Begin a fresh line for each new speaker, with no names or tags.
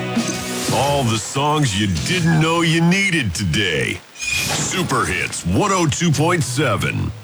All the songs you didn't know you needed today. Super Hits 102.7.